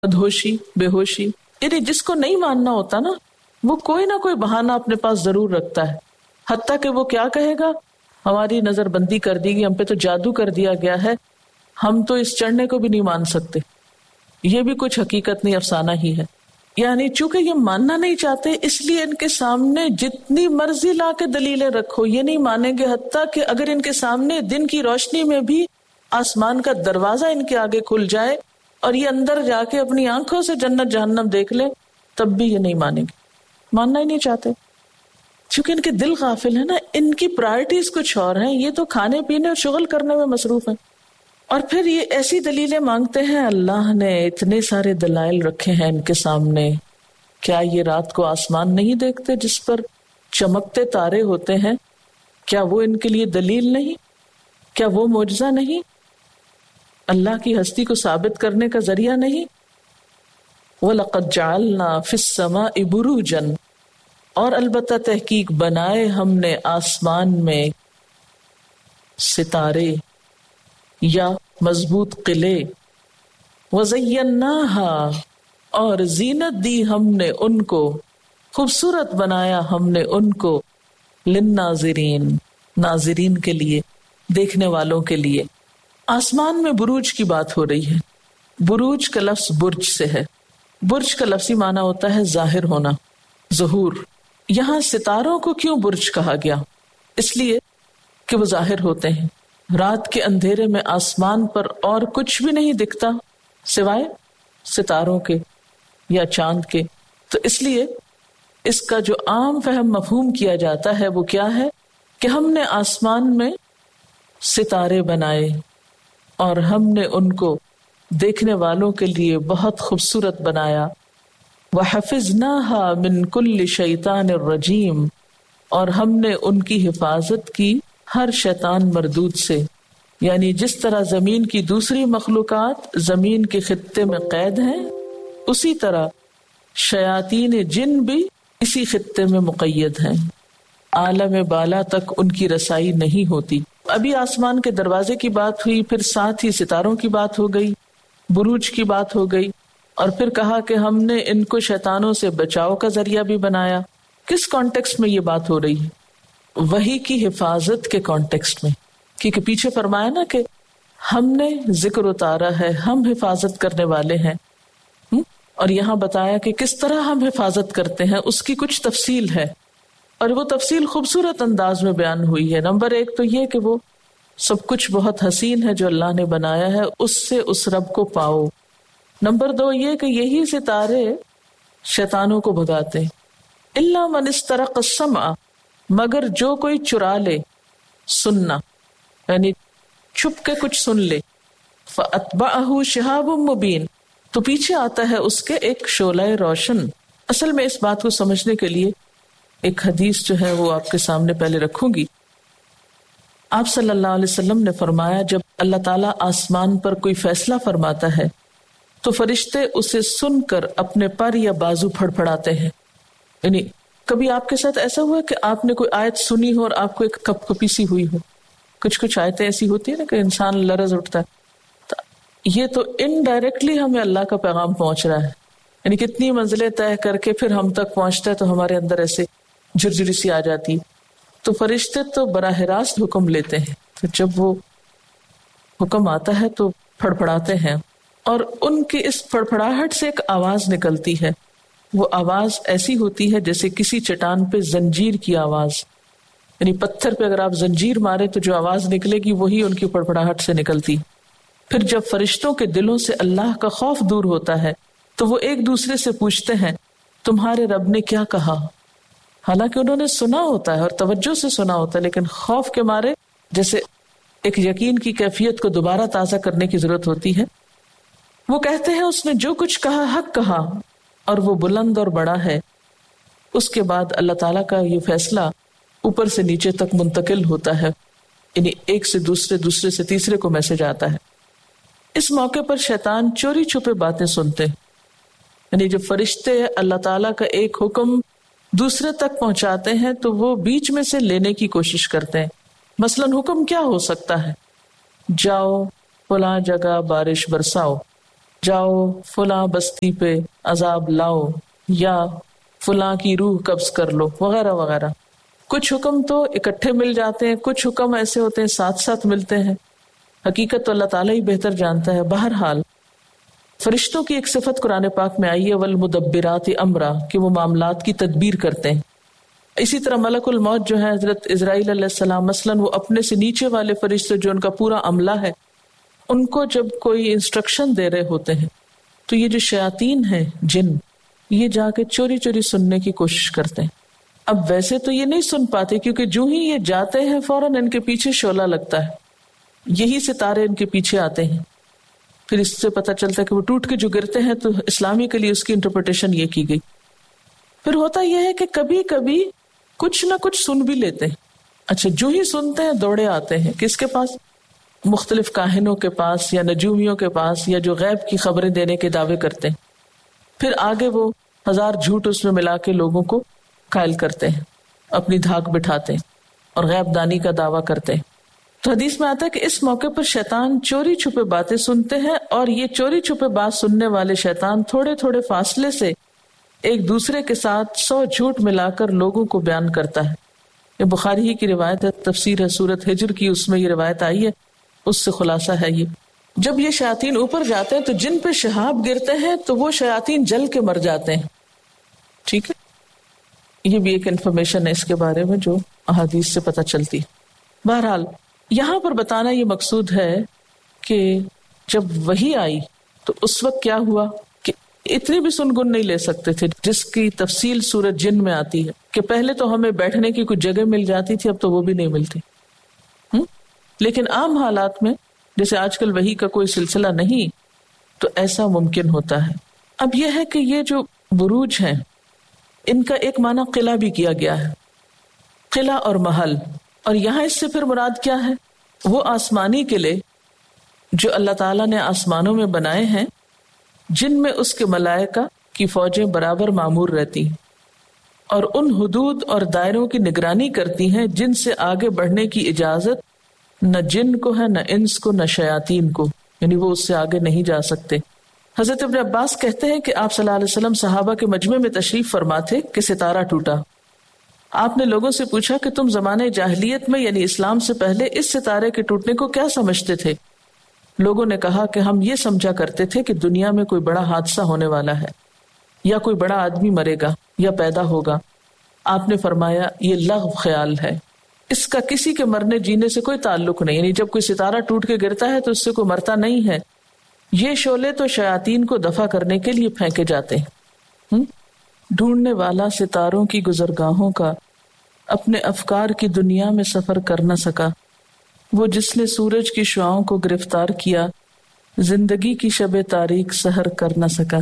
مدہوشی، بے ہوشی، یعنی جس کو نہیں ماننا ہوتا نا وہ کوئی نہ کوئی بہانہ اپنے پاس ضرور رکھتا ہے، حتیٰ کہ وہ کیا کہے گا، ہماری نظر بندی کر دی گئی، ہم پہ تو جادو کر دیا گیا ہے، ہم تو اس چڑھنے کو بھی نہیں مان سکتے. یہ بھی کچھ حقیقت نہیں، افسانہ ہی ہے. یعنی چونکہ یہ ماننا نہیں چاہتے اس لیے ان کے سامنے جتنی مرضی لا کے دلیلیں رکھو یہ نہیں مانیں گے، حتیٰ کہ اگر ان کے سامنے دن کی روشنی میں بھی آسمان کا دروازہ ان کے آگے کھل جائے اور یہ اندر جا کے اپنی آنکھوں سے جنت جہنم دیکھ لیں تب بھی یہ نہیں مانیں گے، ماننا ہی نہیں چاہتے. چونکہ ان کے دل غافل ہے نا، ان کی پرائرٹیز کچھ اور ہیں، یہ تو کھانے پینے اور شغل کرنے میں مصروف ہیں. اور پھر یہ ایسی دلیلیں مانگتے ہیں، اللہ نے اتنے سارے دلائل رکھے ہیں ان کے سامنے. کیا یہ رات کو آسمان نہیں دیکھتے جس پر چمکتے تارے ہوتے ہیں؟ کیا وہ ان کے لیے دلیل نہیں؟ کیا وہ معجزہ نہیں؟ اللہ کی ہستی کو ثابت کرنے کا ذریعہ نہیں؟ وَلَقَدْ جَعَلْنَا فِي السَّمَاءِ بُرُوجًا، اور البتہ تحقیق بنائے ہم نے آسمان میں ستارے یا مضبوط قلعے، وَزَيَّنَّاهَا، اور زینت دی ہم نے ان کو، خوبصورت بنایا ہم نے ان کو، للناظرین، ناظرین کے لیے، دیکھنے والوں کے لیے. آسمان میں بروج کی بات ہو رہی ہے. بروج کا لفظ برج سے ہے. برج کا لفظی معنی ہوتا ہے ظاہر ہونا، ظہور. یہاں ستاروں کو کیوں برج کہا گیا؟ اس لیے کہ وہ ظاہر ہوتے ہیں. رات کے اندھیرے میں آسمان پر اور کچھ بھی نہیں دکھتا سوائے ستاروں کے یا چاند کے. تو اس لیے اس کا جو عام فہم مفہوم کیا جاتا ہے وہ کیا ہے کہ ہم نے آسمان میں ستارے بنائے اور ہم نے ان کو دیکھنے والوں کے لیے بہت خوبصورت بنایا. وَحَفِظْنَاهَا مِن كُلِّ شَيْطَانٍ الرَّجِيمٍ، اور ہم نے ان کی حفاظت کی ہر شیطان مردود سے. یعنی جس طرح زمین کی دوسری مخلوقات زمین کے خطے میں قید ہیں، اسی طرح شیاطین جن بھی اسی خطے میں مقید ہیں، عالم بالا تک ان کی رسائی نہیں ہوتی. ابھی آسمان کے دروازے کی بات ہوئی، پھر ساتھ ہی ستاروں کی بات ہو گئی، بروج کی بات ہو گئی، اور پھر کہا کہ ہم نے ان کو شیطانوں سے بچاؤ کا ذریعہ بھی بنایا. کس کانٹیکسٹ میں یہ بات ہو رہی ہے؟ وحی کی حفاظت کے کانٹیکسٹ میں. کیونکہ پیچھے فرمایا نا کہ ہم نے ذکر اتارا ہے، ہم حفاظت کرنے والے ہیں. اور یہاں بتایا کہ کس طرح ہم حفاظت کرتے ہیں، اس کی کچھ تفصیل ہے، اور وہ تفصیل خوبصورت انداز میں بیان ہوئی ہے. نمبر 1 تو یہ کہ وہ سب کچھ بہت حسین ہے جو اللہ نے بنایا ہے، اس سے اس رب کو پاؤ. نمبر 2 یہ کہ یہی ستارے شیطانوں کو بھگاتے ہیں. الا من استرق السمع، مگر جو کوئی چرا لے سننا، یعنی چھپ کے کچھ سن لے. فاتبعه شہاب مبین، تو پیچھے آتا ہے اس کے ایک شعلہ روشن. اصل میں اس بات کو سمجھنے کے لیے ایک حدیث جو ہے وہ آپ کے سامنے پہلے رکھوں گی. آپ صلی اللہ علیہ وسلم نے فرمایا جب اللہ تعالیٰ آسمان پر کوئی فیصلہ فرماتا ہے تو فرشتے اسے سن کر اپنے پر یا بازو پھڑ پھڑاتے ہیں. یعنی کبھی آپ کے ساتھ ایسا ہوا کہ آپ نے کوئی آیت سنی ہو اور آپ کو ایک کپ کپی سی ہوئی ہو؟ کچھ آیتیں ایسی ہوتی ہیں نا کہ انسان لرز اٹھتا ہے. یہ تو انڈائریکٹلی ہمیں اللہ کا پیغام پہنچ رہا ہے. یعنی کتنی منزلیں طے کر کے پھر ہم تک پہنچتا ہے تو ہمارے اندر ایسے جھرجھری سی آ جاتی. تو فرشتے تو براہ راست حکم لیتے ہیں، تو جب وہ حکم آتا ہے تو پھڑپڑاتے ہیں، اور ان کی اس پھڑپڑاہٹ سے ایک آواز نکلتی ہے. وہ آواز ایسی ہوتی ہے جیسے کسی چٹان پہ زنجیر کی آواز. یعنی پتھر پہ اگر آپ زنجیر مارے تو جو آواز نکلے گی وہی ان کی پھڑپڑاہٹ سے نکلتی. پھر جب فرشتوں کے دلوں سے اللہ کا خوف دور ہوتا ہے تو وہ ایک دوسرے سے پوچھتے ہیں تمہارے رب نے کیا کہا. حالانکہ انہوں نے سنا ہوتا ہے اور توجہ سے سنا ہوتا ہے، لیکن خوف کے مارے جیسے ایک یقین کی کیفیت کو دوبارہ تازہ کرنے کی ضرورت ہوتی ہے. وہ کہتے ہیں اس نے جو کچھ کہا حق کہا اور وہ بلند اور بڑا ہے. اس کے بعد اللہ تعالیٰ کا یہ فیصلہ اوپر سے نیچے تک منتقل ہوتا ہے، یعنی ایک سے دوسرے سے تیسرے کو میسج آتا ہے. اس موقع پر شیطان چوری چھپے باتیں سنتے ہیں. یعنی جب فرشتے اللہ تعالیٰ کا ایک حکم دوسرے تک پہنچاتے ہیں تو وہ بیچ میں سے لینے کی کوشش کرتے ہیں. مثلاً حکم کیا ہو سکتا ہے؟ جاؤ فلاں جگہ بارش برساؤ. جاؤ فلاں بستی پہ عذاب لاؤ یا فلاں کی روح قبض کر لو وغیرہ وغیرہ. کچھ حکم تو اکٹھے مل جاتے ہیں، کچھ حکم ایسے ہوتے ہیں ساتھ ساتھ ملتے ہیں. حقیقت تو اللہ تعالیٰ ہی بہتر جانتا ہے. بہرحال فرشتوں کی ایک صفت قرآن پاک میں آئی ہے والمدبرات امرا، کہ وہ معاملات کی تدبیر کرتے ہیں. اسی طرح ملک الموت جو ہے حضرت اسرائیل علیہ السلام، مثلاً وہ اپنے سے نیچے والے فرشتے جو ان کا پورا عملہ ہے، ان کو جب کوئی انسٹرکشن دے رہے ہوتے ہیں تو یہ جو شیاطین ہیں جن، یہ جا کے چوری چوری سننے کی کوشش کرتے ہیں. اب ویسے تو یہ نہیں سن پاتے کیونکہ جو ہی یہ جاتے ہیں فوراً ان کے پیچھے شعلہ لگتا ہے، یہی ستارے ان کے پیچھے آتے ہیں. پھر اس سے پتہ چلتا ہے کہ وہ ٹوٹ کے جو گرتے ہیں تو اسلامی کے لیے اس کی انٹرپریٹیشن یہ کی گئی. پھر ہوتا یہ ہے کہ کبھی کبھی کچھ نہ کچھ سن بھی لیتے ہیں. اچھا جو ہی سنتے ہیں دوڑے آتے ہیں کس کے پاس؟ مختلف کاہنوں کے پاس یا نجومیوں کے پاس، یا جو غیب کی خبریں دینے کے دعوے کرتے ہیں. پھر آگے وہ ہزار جھوٹ اس میں ملا کے لوگوں کو قائل کرتے ہیں، اپنی دھاک بٹھاتے ہیں اور غیب دانی کا دعویٰ کرتے ہیں. تو حدیث میں آتا ہے کہ اس موقع پر شیطان چوری چھپے باتیں سنتے ہیں، اور یہ چوری چھپے بات سننے والے شیطان تھوڑے تھوڑے فاصلے سے ایک دوسرے کے ساتھ 100 جھوٹ ملا کر لوگوں کو بیان کرتا ہے. یہ بخاری ہی کی روایت ہے، تفسیر ہے سورۃ ہجر کی، اس میں یہ روایت آئی ہے، اس سے خلاصہ ہے یہ. جب یہ شیاطین اوپر جاتے ہیں تو جن پہ شہاب گرتے ہیں تو وہ شیاطین جل کے مر جاتے ہیں. ٹھیک ہے، یہ بھی ایک انفارمیشن ہے اس کے بارے میں جو احادیث سے پتہ چلتی ہے. بہرحال یہاں پر بتانا یہ مقصود ہے کہ جب وحی آئی تو اس وقت کیا ہوا کہ اتنی بھی سنگن نہیں لے سکتے تھے، جس کی تفصیل سورۃ جن میں آتی ہے کہ پہلے تو ہمیں بیٹھنے کی کچھ جگہ مل جاتی تھی، اب تو وہ بھی نہیں ملتی. لیکن عام حالات میں جیسے آج کل وحی کا کوئی سلسلہ نہیں تو ایسا ممکن ہوتا ہے. اب یہ ہے کہ یہ جو بروج ہیں ان کا ایک معنی قلعہ بھی کیا گیا ہے، قلعہ اور محل. اور یہاں اس سے پھر مراد کیا ہے؟ وہ آسمانی قلعے جو اللہ تعالیٰ نے آسمانوں میں بنائے ہیں، جن میں اس کے ملائکہ کی فوجیں برابر مامور رہتی ہیں اور ان حدود اور دائروں کی نگرانی کرتی ہیں جن سے آگے بڑھنے کی اجازت نہ جن کو ہے، نہ انس کو، نہ شیاطین کو، یعنی وہ اس سے آگے نہیں جا سکتے. حضرت ابن عباس کہتے ہیں کہ آپ صلی اللہ علیہ وسلم صحابہ کے مجمع میں تشریف فرما تھے کہ ستارہ ٹوٹا. آپ نے لوگوں سے پوچھا کہ تم زمانے جاہلیت میں یعنی اسلام سے پہلے اس ستارے کے ٹوٹنے کو کیا سمجھتے تھے؟ لوگوں نے کہا کہ ہم یہ سمجھا کرتے تھے کہ دنیا میں کوئی بڑا حادثہ ہونے والا ہے، یا کوئی بڑا آدمی مرے گا یا پیدا ہوگا. آپ نے فرمایا یہ لغو خیال ہے، اس کا کسی کے مرنے جینے سے کوئی تعلق نہیں. یعنی جب کوئی ستارہ ٹوٹ کے گرتا ہے تو اس سے کوئی مرتا نہیں ہے. یہ شعلے تو شیاطین کو دفع کرنے کے لیے پھینکے جاتے ہیں. ڈھونڈنے والا ستاروں کی گزرگاہوں کا اپنے افکار کی دنیا میں سفر کر نہ سکا. وہ جس نے سورج کی شعاؤں کو گرفتار کیا زندگی کی شب تاریک سحر کر نہ سکا.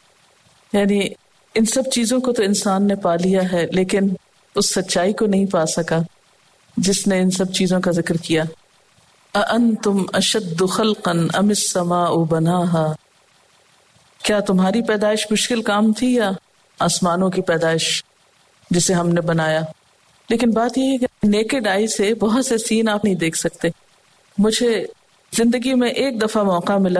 یعنی ان سب چیزوں کو تو انسان نے پا لیا ہے لیکن اس سچائی کو نہیں پا سکا جس نے ان سب چیزوں کا ذکر کیا. اَأَنْتُمْ أَشَدُّ خَلْقًا أَمِ السَّمَاءُ بَنَاهَا، کیا تمہاری پیدائش مشکل کام تھی یا آسمانوں کی پیدائش جسے ہم نے بنایا؟ لیکن بات یہ ہے کہ نیکڈ آئی سے بہت سے سین آپ نہیں دیکھ سکتے. مجھے زندگی میں ایک دفعہ موقع ملا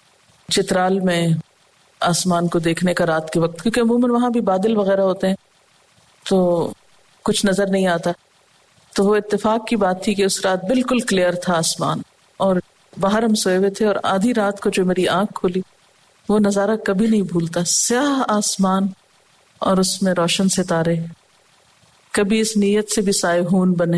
چترال میں آسمان کو دیکھنے کا رات کے وقت، کیونکہ عموماً وہاں بھی بادل وغیرہ ہوتے ہیں تو کچھ نظر نہیں آتا. تو وہ اتفاق کی بات تھی کہ اس رات بالکل کلیئر تھا آسمان، اور باہر ہم سوئے ہوئے تھے، اور آدھی رات کو جو میری آنکھ کھلی وہ نظارہ کبھی نہیں بھولتا. سیاہ آسمان اور اس میں روشن ستارے، کبھی اس نیت سے بھی سائے ہون بنے.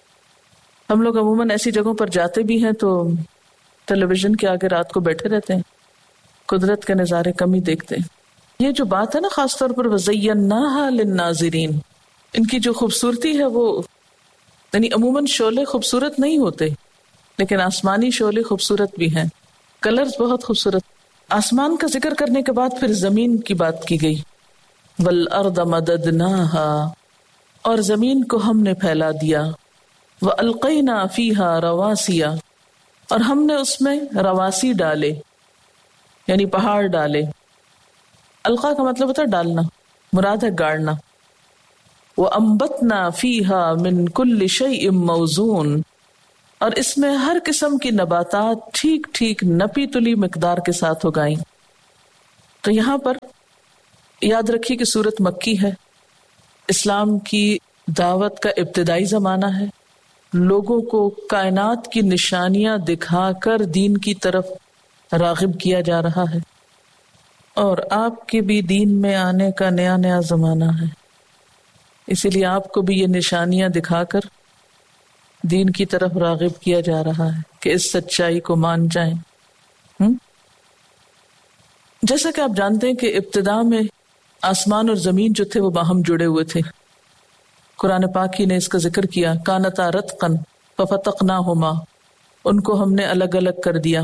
ہم لوگ عموماً ایسی جگہوں پر جاتے بھی ہیں تو ٹیلی ویژن کے آگے رات کو بیٹھے رہتے ہیں، قدرت کے نظارے کم ہی دیکھتے ہیں. یہ جو بات ہے نا خاص طور پر وَزَيَّنَّاهَا لِلنَّاظِرِينَ، ان کی جو خوبصورتی ہے وہ، یعنی عموماً شعلے خوبصورت نہیں ہوتے لیکن آسمانی شعلے خوبصورت بھی ہیں، کلرز بہت خوبصورت. آسمان کا ذکر کرنے کے بعد پھر زمین کی بات کی گئی. وَالْأَرْضَ مَدَدْنَاهَا، اور زمین کو ہم نے پھیلا دیا. وَأَلْقَيْنَا فِيهَا رَوَاسِيَ، اور ہم نے اس میں رواسی ڈالے یعنی پہاڑ ڈالے. القا کا مطلب ہوتا ہے ڈالنا، مراد ہے گاڑنا. وَأَنبَتْنَا فِيهَا مِن كُلِّ شَيْءٍ مَوْزُونٍ، اور اس میں ہر قسم کی نباتات ٹھیک ٹھیک نپی تلی مقدار کے ساتھ اگائیں. تو یہاں پر یاد رکھیے کہ سورت مکی ہے، اسلام کی دعوت کا ابتدائی زمانہ ہے، لوگوں کو کائنات کی نشانیاں دکھا کر دین کی طرف راغب کیا جا رہا ہے، اور آپ کے بھی دین میں آنے کا نیا زمانہ ہے، اسی لیے آپ کو بھی یہ نشانیاں دکھا کر دین کی طرف راغب کیا جا رہا ہے کہ اس سچائی کو مان جائیں۔ جیسا کہ آپ جانتے ہیں کہ ابتدا میں آسمان اور زمین جو تھے وہ باہم جڑے ہوئے تھے، قرآن پاک ہی نے اس کا ذکر کیا، کانتا رتقا ففتقناہما، ان کو ہم نے الگ الگ کر دیا۔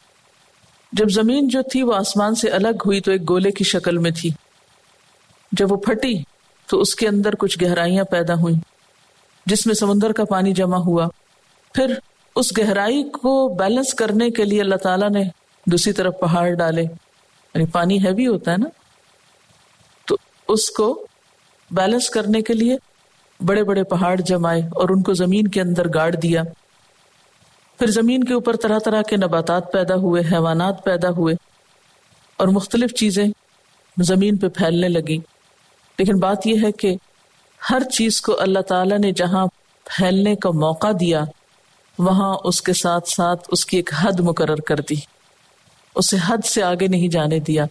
جب زمین جو تھی وہ آسمان سے الگ ہوئی تو ایک گولے کی شکل میں تھی، جب وہ پھٹی تو اس کے اندر کچھ گہرائیاں پیدا ہوئیں جس میں سمندر کا پانی جمع ہوا، پھر اس گہرائی کو بیلنس کرنے کے لیے اللہ تعالیٰ نے دوسری طرف پہاڑ ڈالے، یعنی پانی ہیوی ہوتا ہے نا، تو اس کو بیلنس کرنے کے لیے بڑے بڑے پہاڑ جمائے اور ان کو زمین کے اندر گاڑ دیا۔ پھر زمین کے اوپر طرح طرح کے نباتات پیدا ہوئے، حیوانات پیدا ہوئے، اور مختلف چیزیں زمین پہ پھیلنے لگی۔ لیکن بات یہ ہے کہ ہر چیز کو اللہ تعالیٰ نے جہاں پھیلنے کا موقع دیا وہاں اس کے ساتھ ساتھ اس کی ایک حد مقرر کر دی، اسے حد سے آگے نہیں جانے دیا۔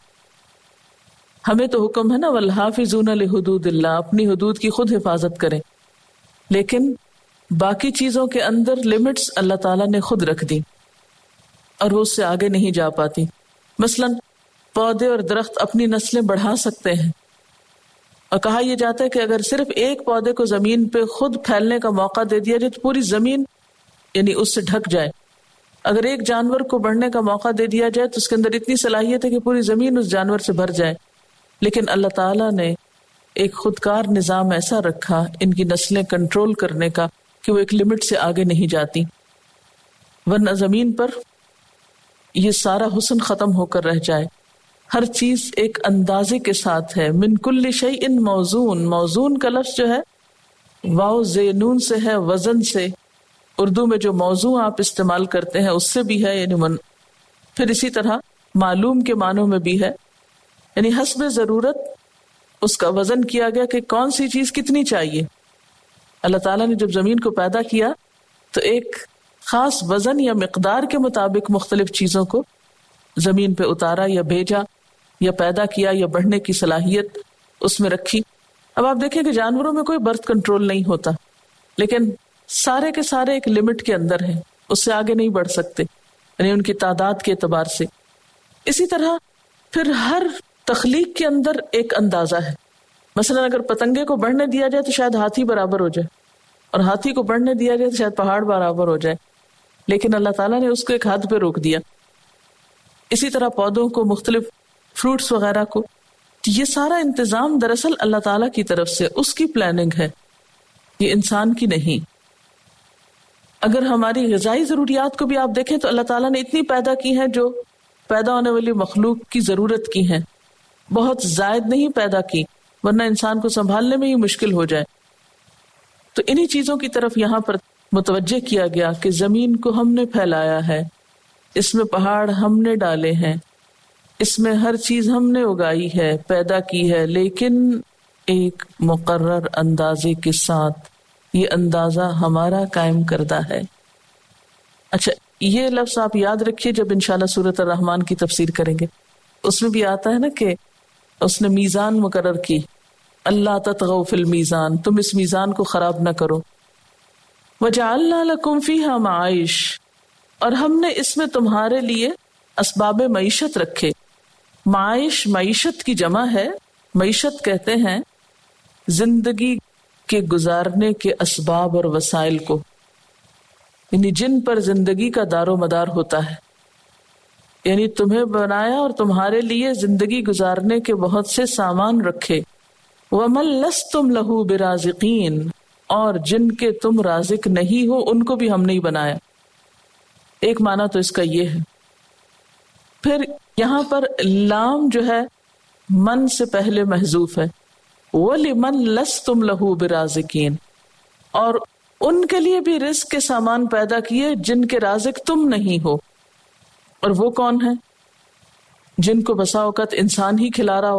ہمیں تو حکم ہے نا والحافظون لحدود اللہ، اپنی حدود کی خود حفاظت کریں، لیکن باقی چیزوں کے اندر لمٹس اللہ تعالیٰ نے خود رکھ دی اور وہ اس سے آگے نہیں جا پاتی۔ مثلا پودے اور درخت اپنی نسلیں بڑھا سکتے ہیں، اور کہا یہ جاتا ہے کہ اگر صرف ایک پودے کو زمین پہ خود پھیلنے کا موقع دے دیا جائے تو پوری زمین یعنی اس سے ڈھک جائے۔ اگر ایک جانور کو بڑھنے کا موقع دے دیا جائے تو اس کے اندر اتنی صلاحیت ہے کہ پوری زمین اس جانور سے بھر جائے۔ لیکن اللہ تعالیٰ نے ایک خودکار نظام ایسا رکھا ان کی نسلیں کنٹرول کرنے کا کہ وہ ایک لمٹ سے آگے نہیں جاتی، ورنہ زمین پر یہ سارا حسن ختم ہو کر رہ جائے۔ ہر چیز ایک اندازے کے ساتھ ہے۔ من کل شیء موزون، موزون کا لفظ جو ہے واو زینون سے ہے، وزن سے۔ اردو میں جو موضوع آپ استعمال کرتے ہیں اس سے بھی ہے، یعنی پھر اسی طرح معلوم کے معنوں میں بھی ہے، یعنی حسب ضرورت اس کا وزن کیا گیا کہ کون سی چیز کتنی چاہیے۔ اللہ تعالیٰ نے جب زمین کو پیدا کیا تو ایک خاص وزن یا مقدار کے مطابق مختلف چیزوں کو زمین پہ اتارا یا بھیجا یا پیدا کیا یا بڑھنے کی صلاحیت اس میں رکھی۔ اب آپ دیکھیں کہ جانوروں میں کوئی برتھ کنٹرول نہیں ہوتا، لیکن سارے کے سارے ایک لمٹ کے اندر ہیں، اس سے آگے نہیں بڑھ سکتے، یعنی ان کی تعداد کے اعتبار سے۔ اسی طرح پھر ہر تخلیق کے اندر ایک اندازہ ہے۔ مثلا اگر پتنگے کو بڑھنے دیا جائے تو شاید ہاتھی برابر ہو جائے، اور ہاتھی کو بڑھنے دیا جائے تو شاید پہاڑ برابر ہو جائے، لیکن اللہ تعالیٰ نے اس کو ایک حد پہ روک دیا۔ اسی طرح پودوں کو، مختلف فروٹس وغیرہ کو، یہ سارا انتظام دراصل اللہ تعالیٰ کی طرف سے، اس کی پلاننگ ہے، یہ انسان کی نہیں۔ اگر ہماری غذائی ضروریات کو بھی آپ دیکھیں تو اللہ تعالیٰ نے اتنی پیدا کی ہیں جو پیدا ہونے والی مخلوق کی ضرورت کی ہیں، بہت زائد نہیں پیدا کی، ورنہ انسان کو سنبھالنے میں ہی مشکل ہو جائے۔ تو انہی چیزوں کی طرف یہاں پر متوجہ کیا گیا کہ زمین کو ہم نے پھیلایا ہے، اس میں پہاڑ ہم نے ڈالے ہیں، اس میں ہر چیز ہم نے اگائی ہے، پیدا کی ہے، لیکن ایک مقرر اندازے کے ساتھ۔ یہ اندازہ ہمارا قائم کردہ ہے۔ اچھا، یہ لفظ آپ یاد رکھیے جب انشاءاللہ سورۃ الرحمن کی تفسیر کریں گے، اس میں بھی آتا ہے نا کہ اس نے میزان مقرر کی، اللہ تطغوا فی المیزان، تم اس میزان کو خراب نہ کرو۔ وجعلنا لکم فیہا معائش، اور ہم نے اس میں تمہارے لیے اسباب معیشت رکھے۔ معائش معیشت کی جمع ہے، معیشت کہتے ہیں زندگی کے گزارنے کے اسباب اور وسائل کو، یعنی جن پر زندگی کا دار و مدار ہوتا ہے، یعنی تمہیں بنایا اور تمہارے لیے زندگی گزارنے کے بہت سے سامان رکھے۔ وَمَن لَسْتُمْ لَهُ بِرَازِقِينَ، اور جن کے تم رازق نہیں ہو ان کو بھی ہم نہیں بنایا۔ ایک معنی تو اس کا یہ ہے۔ پھر یہاں پر لام جو ہے من سے پہلے محذوف ہے، وَلِمَن لَسْتُمْ لَهُ بِرَازِقِينَ، اور ان کے لیے بھی رزق کے سامان پیدا کیے جن کے رازق تم نہیں ہو، اور وہ کون ہیں؟ جن کو بسا اوقات انسان ہی کھلا رہا